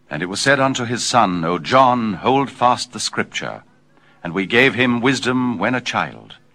And it was said unto his son, O John, hold fast the Scripture. And we gave him wisdom when a child,